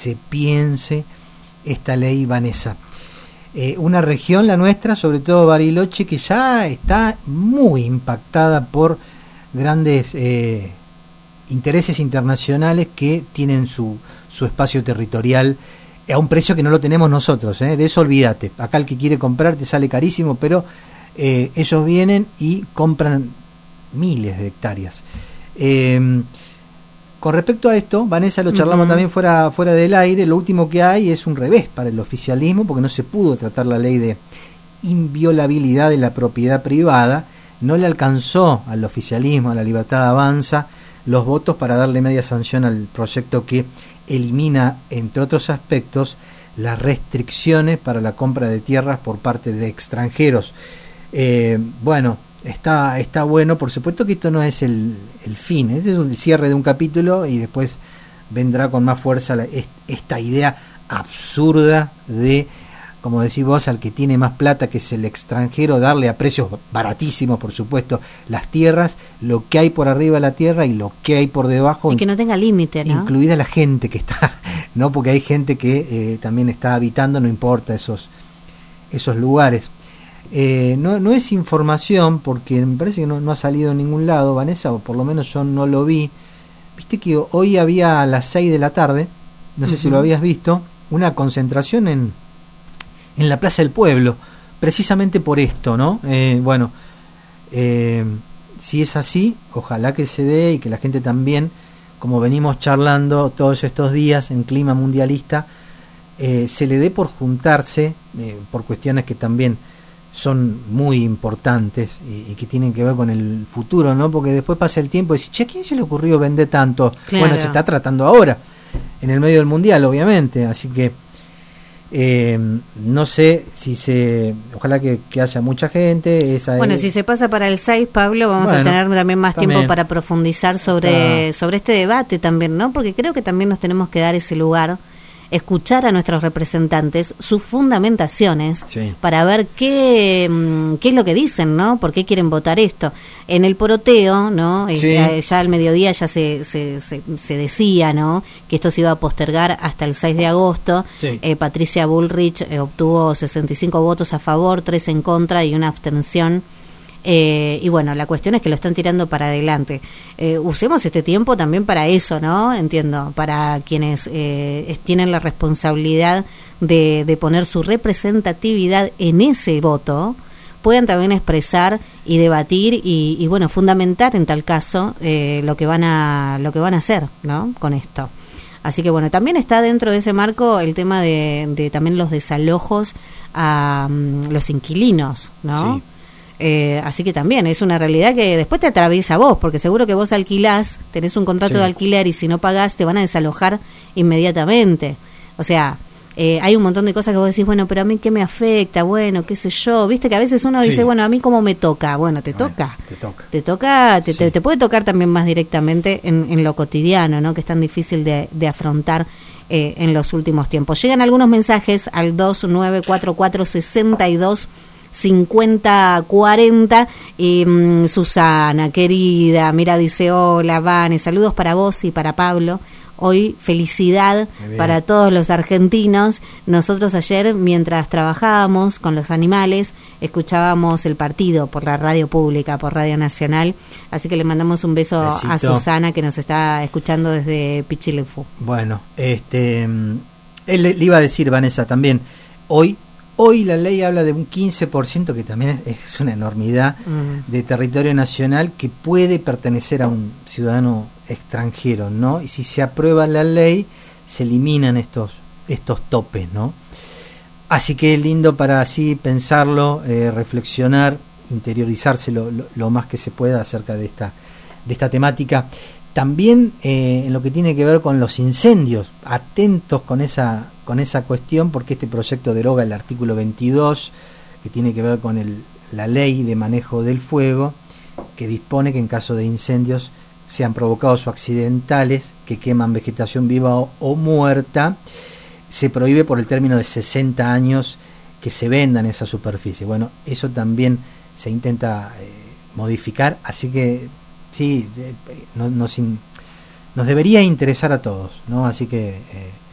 se piense esta ley, Vanessa. Una región, la nuestra, sobre todo Bariloche, que ya está muy impactada por grandes intereses internacionales que tienen su espacio territorial a un precio que no lo tenemos nosotros, de eso olvídate. Acá el que quiere comprar te sale carísimo, pero ellos vienen y compran miles de hectáreas. Con respecto a esto, Vanessa, lo charlamos también fuera del aire. Lo último que hay es un revés para el oficialismo, porque no se pudo tratar la ley de inviolabilidad de la propiedad privada. No le alcanzó al oficialismo, a la Libertad Avanza, los votos para darle media sanción al proyecto que elimina, entre otros aspectos, las restricciones para la compra de tierras por parte de extranjeros. Bueno, está bueno. Por supuesto que esto no es el fin, este es el cierre de un capítulo y después vendrá con más fuerza esta idea absurda de, como decís vos, al que tiene más plata, que es el extranjero, darle a precios baratísimos, por supuesto, las tierras, lo que hay por arriba de la tierra y lo que hay por debajo. Y que no tenga límite, ¿no? Incluida la gente que está, ¿no? Porque hay gente que también está habitando, no importa esos lugares. No es información, porque me parece que no ha salido en ningún lado, Vanessa, o por lo menos yo no lo vi. Viste que hoy había a las 6 de la tarde, no sé si lo habías visto, una concentración en la Plaza del Pueblo, precisamente por esto, ¿no? Si es así, ojalá que se dé y que la gente también, como venimos charlando todos estos días en clima mundialista, se le dé por juntarse, por cuestiones que también son muy importantes y que tienen que ver con el futuro, ¿no? Porque después pasa el tiempo y dice, che, ¿a quién se le ocurrió vender tanto? Claro. Bueno, se está tratando ahora, en el medio del mundial, obviamente, así que no sé si ojalá que haya mucha gente. Si se pasa para el 6, Pablo, vamos a tener también más tiempo para profundizar sobre este debate también, ¿no? Porque creo que también nos tenemos que dar ese lugar, escuchar a nuestros representantes, sus fundamentaciones, para ver qué es lo que dicen, ¿no? ¿Por qué quieren votar esto? En el poroteo, ¿no? Ya al mediodía ya se decía, ¿no? Que esto se iba a postergar hasta el 6 de agosto. Patricia Bullrich obtuvo 65 votos a favor, 3 en contra y una abstención. Y bueno, la cuestión es que lo están tirando para adelante. Usemos este tiempo también para eso, ¿no? Entiendo, para quienes tienen la responsabilidad de poner su representatividad en ese voto, puedan también expresar y debatir y bueno, fundamentar en tal caso lo que van a hacer, ¿no? Con esto. Así que bueno, también está dentro de ese marco el tema de también los desalojos a los inquilinos, ¿no? Sí. Así que también es una realidad que después te atraviesa a vos, porque seguro que vos alquilás, tenés un contrato de alquiler y si no pagás te van a desalojar inmediatamente. O sea, hay un montón de cosas que vos decís, bueno, pero a mí qué me afecta, bueno, qué sé yo, viste que a veces uno dice, bueno, a mí cómo me toca, bueno, te toca, te puede tocar también más directamente en lo cotidiano, ¿no? Que es tan difícil de afrontar en los últimos tiempos. Llegan algunos mensajes al 294462 5040 y Susana, querida, mira, dice, hola, Vane, saludos para vos y para Pablo. Hoy felicidad para todos los argentinos. Nosotros ayer, mientras trabajábamos con los animales, escuchábamos el partido por la radio pública, por Radio Nacional. Así que le mandamos un beso a Susana, que nos está escuchando desde Pichilemu. Bueno, él le iba a decir, Vanessa, también, hoy la ley habla de un 15%, que también es una enormidad, de territorio nacional que puede pertenecer a un ciudadano extranjero, ¿no? Y si se aprueba la ley, se eliminan estos topes, ¿no? Así que es lindo para así pensarlo, reflexionar, interiorizarse lo más que se pueda acerca de esta temática. También en lo que tiene que ver con los incendios, atentos con esa cuestión, porque este proyecto deroga el artículo 22, que tiene que ver con la ley de manejo del fuego, que dispone que en caso de incendios sean provocados o accidentales, que queman vegetación viva o muerta, se prohíbe por el término de 60 años que se vendan esa superficie. Bueno, eso también se intenta modificar, así que sí, nos debería interesar a todos, ¿no? Así que